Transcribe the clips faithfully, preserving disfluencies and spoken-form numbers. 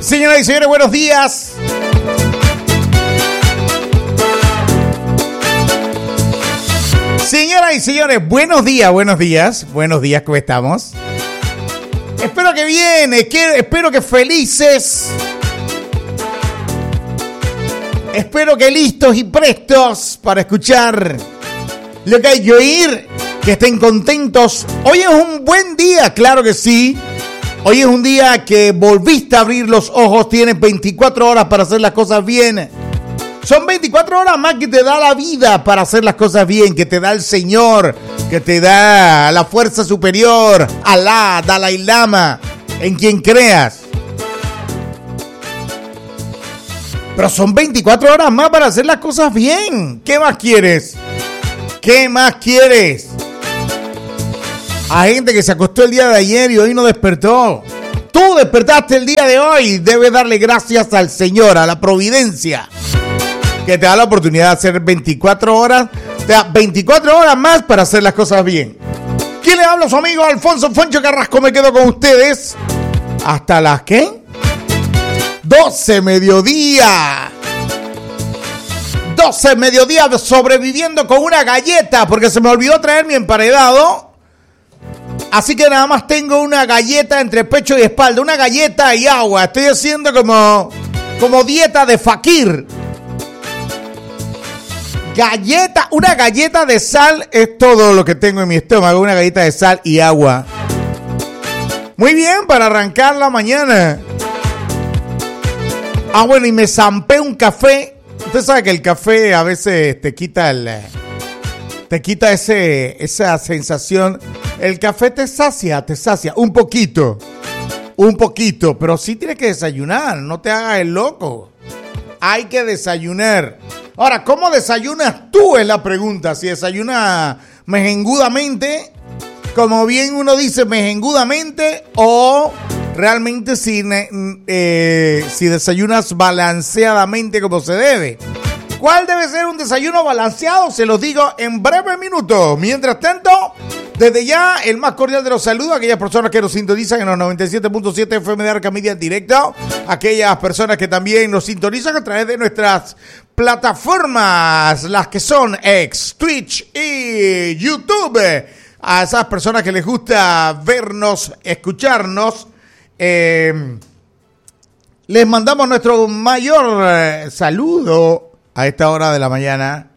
Señoras y señores, buenos días. Señoras y señores, buenos días, buenos días. Buenos días, ¿cómo estamos? Espero que bien, que, espero que felices. Espero que listos y prestos para escuchar lo que hay que oír, que estén contentos. Hoy es un buen día, claro que sí. Hoy es un día que volviste a abrir los ojos, tienes veinticuatro horas para hacer las cosas bien. Son veinticuatro horas más que te da la vida para hacer las cosas bien, que te da el Señor, que te da la fuerza superior, Alá, Dalai Lama, en quien creas. Pero son veinticuatro horas más para hacer las cosas bien. ¿Qué más quieres? ¿Qué más quieres? Hay gente que se acostó el día de ayer y hoy no despertó. Tú despertaste el día de hoy. Debes darle gracias al Señor, a la providencia, que te da la oportunidad de hacer veinticuatro horas. Te da veinticuatro horas más para hacer las cosas bien. ¿Quién le habla? Su amigo Alfonso Foncho Carrasco. Me quedo con ustedes hasta las ¿qué? doce mediodía. doce mediodía sobreviviendo con una galleta porque se me olvidó traer mi emparedado. Así que nada más tengo una galleta entre pecho y espalda, una galleta y agua. Estoy haciendo como, como dieta de fakir. Galleta, una galleta de sal es todo lo que tengo en mi estómago, una galleta de sal y agua. Muy bien, para arrancar la mañana. Ah, bueno, y me zampé un café. Usted sabe que el café a veces te quita el... Te quita ese, esa sensación. El café te sacia, te sacia. Un poquito. Un poquito. Pero sí tienes que desayunar. No te hagas el loco. Hay que desayunar. Ahora, ¿cómo desayunas tú? Es la pregunta. Si desayunas mejengudamente, como bien uno dice, mejengudamente, o realmente si, eh, si desayunas balanceadamente como se debe. ¿Cuál debe ser un desayuno balanceado? Se los digo en breves minutos. Mientras tanto, desde ya, el más cordial de los saludos a aquellas personas que nos sintonizan en los noventa y siete punto siete F M de Arcamedia en directo, aquellas personas que también nos sintonizan a través de nuestras plataformas, las que son X, Twitch y YouTube. A esas personas que les gusta vernos, escucharnos, eh, les mandamos nuestro mayor eh, saludo a esta hora de la mañana.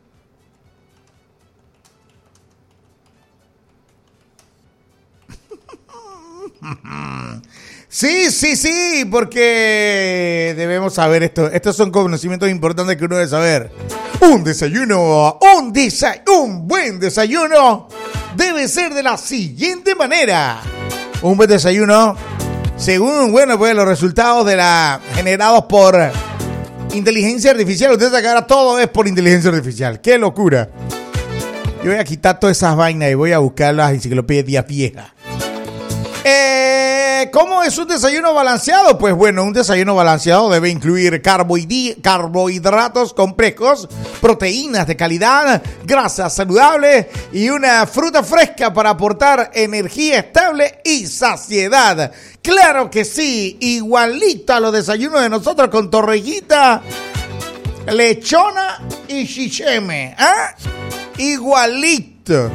Sí, sí, sí, porque debemos saber esto. Estos son conocimientos importantes que uno debe saber. Un desayuno, un desayuno, un buen desayuno debe ser de la siguiente manera. Un buen desayuno, según, bueno, pues los resultados de la generados por inteligencia artificial. Usted sabe que ahora todo es por inteligencia artificial. ¡Qué locura! Yo voy a quitar todas esas vainas y voy a buscar las enciclopedias viejas. Eh, ¿Cómo es un desayuno balanceado? Pues bueno, un desayuno balanceado debe incluir carbohidri- carbohidratos complejos, proteínas de calidad, grasas saludables y una fruta fresca para aportar energía estable y saciedad. Claro que sí, igualito a los desayunos de nosotros con torrejita, lechona y chicheme, ¿eh? Igualito.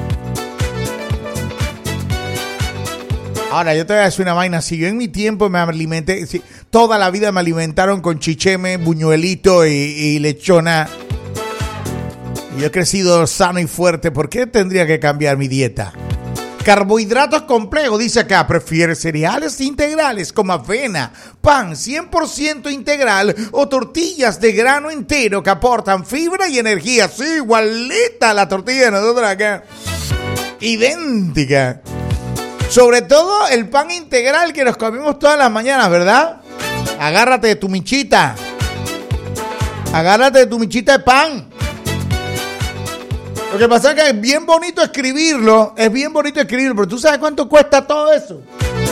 Ahora, yo te voy a decir una vaina. Si yo en mi tiempo me alimenté, si, toda la vida me alimentaron con chicheme, buñuelito y, y lechona, y yo he crecido sano y fuerte, ¿por qué tendría que cambiar mi dieta? Carbohidratos complejos, dice acá. Prefiere cereales integrales como avena, pan cien por ciento integral o tortillas de grano entero que aportan fibra y energía. Sí, igualita a la tortilla de nosotros acá. Idéntica. Sobre todo el pan integral que nos comemos todas las mañanas, ¿verdad? Agárrate de tu michita. Agárrate de tu michita de pan. Lo que pasa es que es bien bonito escribirlo. Es bien bonito escribirlo. Pero ¿tú sabes cuánto cuesta todo eso?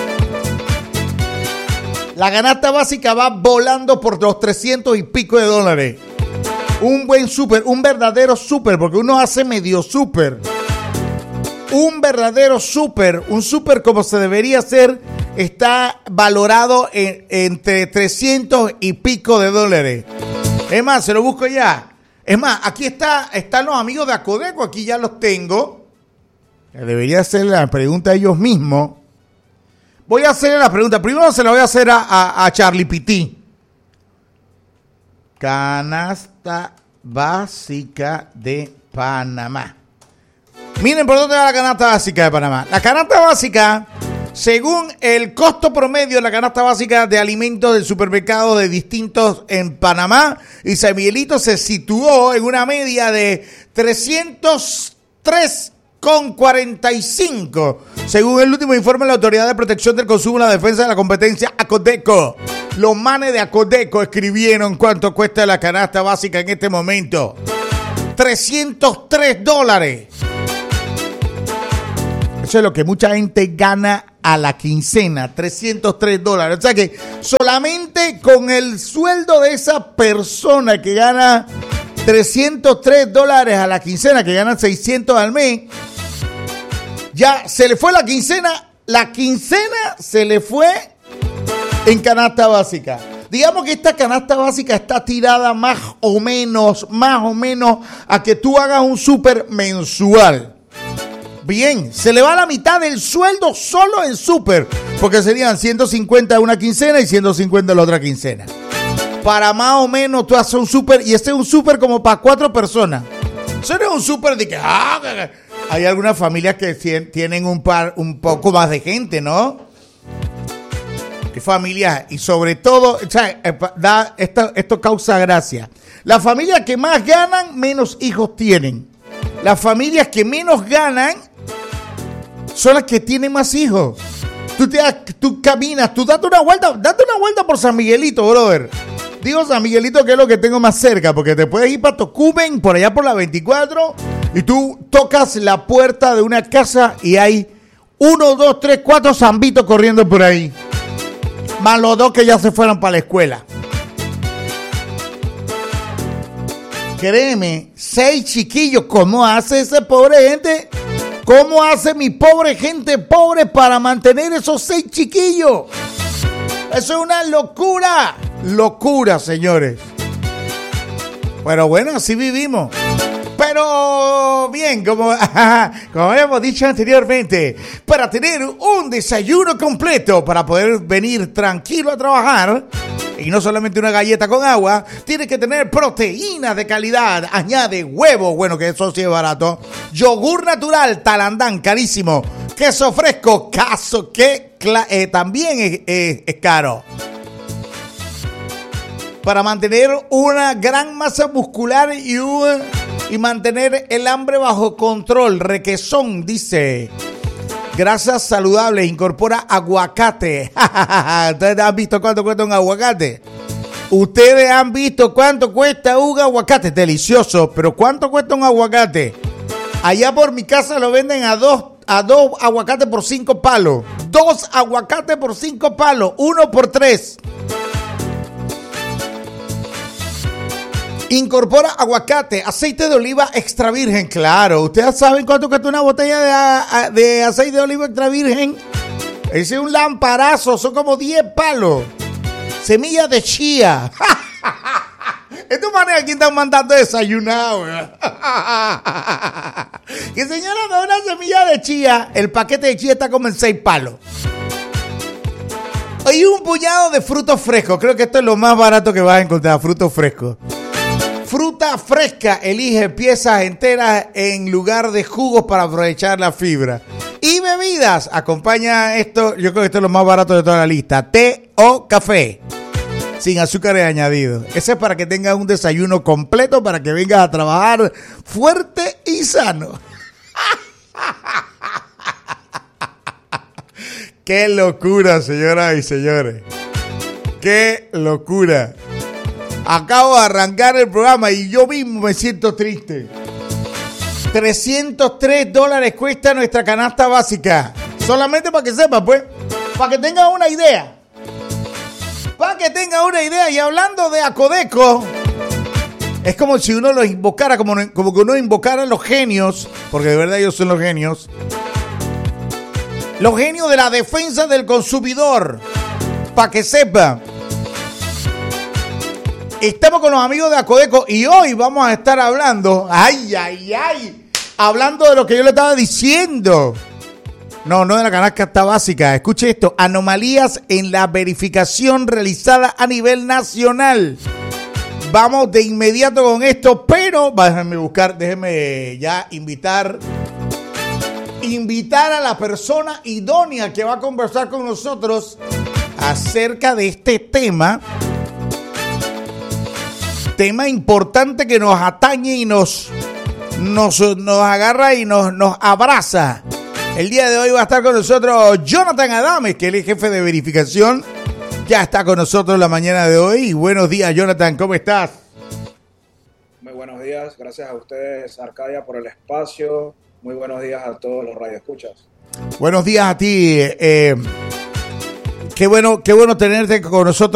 La canasta básica va volando por los trescientos y pico de dólares. Un buen súper, un verdadero súper, porque uno hace medio súper. Un verdadero súper, un súper como se debería hacer, está valorado en, entre trescientos y pico de dólares. Es más, se lo busco ya. Es más, aquí está, están los amigos de Acodeco, aquí ya los tengo. Debería hacer la pregunta a ellos mismos. Voy a hacerle la pregunta. Primero se la voy a hacer a, a, a Charlie Pití. Canasta básica de Panamá. Miren por dónde va la canasta básica de Panamá. La canasta básica, según el costo promedio de la canasta básica de alimentos del supermercado de distintos en Panamá y San Miguelito, se situó en una media de trescientos tres con cuarenta y cinco, según el último informe de la Autoridad de Protección del Consumo y la Defensa de la Competencia, Acodeco. Los manes de Acodeco escribieron cuánto cuesta la canasta básica en este momento. trescientos tres dólares. Eso es lo que mucha gente gana a la quincena, trescientos tres dólares. O sea que solamente con el sueldo de esa persona que gana trescientos tres dólares a la quincena, que ganan seiscientos al mes, ya se le fue la quincena, la quincena se le fue en canasta básica. Digamos que esta canasta básica está tirada más o menos, más o menos a que tú hagas un súper mensual. Bien, se le va la mitad del sueldo solo en súper, porque serían ciento cincuenta una quincena y ciento cincuenta la otra quincena. Para más o menos tú haces un súper, y este es un súper como para cuatro personas. Eso no es un súper de que... Ah, hay algunas familias que tienen un par, un poco más de gente, ¿no? ¿Qué familias? Y sobre todo, o sea, da, esto, esto causa gracia. Las familias que más ganan, menos hijos tienen. Las familias que menos ganan son las que tienen más hijos. Tú, te, tú caminas, tú date una vuelta, date una vuelta por San Miguelito, brother. Digo San Miguelito que es lo que tengo más cerca, porque te puedes ir para Tocumen, por allá por la veinticuatro, y tú tocas la puerta de una casa y hay uno, dos, tres, cuatro zambitos corriendo por ahí. Más los dos que ya se fueron para la escuela. Créeme, seis chiquillos, ¿cómo hace esa pobre gente? ¿Cómo hace mi pobre gente pobre para mantener esos seis chiquillos? Eso es una locura. Locura, señores. Pero bueno, así vivimos. Pero bien, como, como hemos dicho anteriormente, para tener un desayuno completo, para poder venir tranquilo a trabajar, y no solamente una galleta con agua, tienes que tener proteínas de calidad. Añade huevo, bueno, que eso sí es barato. Yogur natural, Talandán, carísimo. Queso fresco, caso que eh, también es, es, es caro. Para mantener una gran masa muscular y, un, y mantener el hambre bajo control. Requesón, dice. Grasas saludables, incorpora aguacate. ¿Ustedes han visto cuánto cuesta un aguacate? Ustedes han visto cuánto cuesta un aguacate. Delicioso, pero ¿cuánto cuesta un aguacate? Allá por mi casa lo venden a dos, a dos aguacates por cinco palos. Dos aguacates por cinco palos, uno por tres. Incorpora aguacate, aceite de oliva extra virgen. Claro, ¿ustedes saben cuánto cuesta una botella de, de aceite de oliva extra virgen? Ese es un lamparazo, son como diez palos. Semillas de chía. Esta manera aquí están mandando desayunado. Que señora, me da una semilla de chía. El paquete de chía está como en seis palos. Hay un puñado de frutos frescos. Creo que esto es lo más barato que vas a encontrar, frutos frescos. Fruta fresca, elige piezas enteras en lugar de jugos para aprovechar la fibra. Y bebidas, acompaña esto, yo creo que esto es lo más barato de toda la lista, té o café, sin azúcares añadidos. Ese es para que tengas un desayuno completo, para que vengas a trabajar fuerte y sano. ¡Qué locura, señoras y señores! ¡Qué locura! Acabo de arrancar el programa y yo mismo me siento triste. trescientos tres dólares cuesta nuestra canasta básica. Solamente para que sepa, pues. Para que tenga una idea. Para que tenga una idea. Y hablando de Acodeco, es como si uno los invocara, como, como que uno invocara a los genios, porque de verdad ellos son los genios. Los genios de la defensa del consumidor. Para que sepa. Estamos con los amigos de Acodeco y hoy vamos a estar hablando, ay, ay, ay, hablando de lo que yo le estaba diciendo. No, no de la canasta básica. Escuche esto, anomalías en la verificación realizada a nivel nacional. Vamos de inmediato con esto, pero déjenme buscar, déjenme ya invitar, invitar a la persona idónea que va a conversar con nosotros acerca de este tema. Tema importante que nos atañe y nos, nos, nos agarra y nos, nos abraza. El día de hoy va a estar con nosotros Jonathan Adames, que es el jefe de verificación. Ya está con nosotros la mañana de hoy. Buenos días, Jonathan, ¿cómo estás? Muy buenos días, gracias a ustedes, Arcadia, por el espacio. Muy buenos días a todos los radioescuchas. Buenos días a ti. Eh, qué bueno, qué bueno tenerte con nosotros.